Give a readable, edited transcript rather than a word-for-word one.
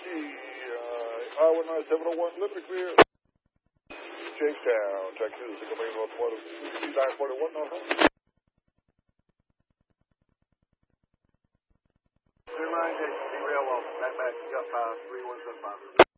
Iowa 9701, Liberty clear. Jamestown, Texas, coming northwest, 941 north. Railroad, back, got 3175.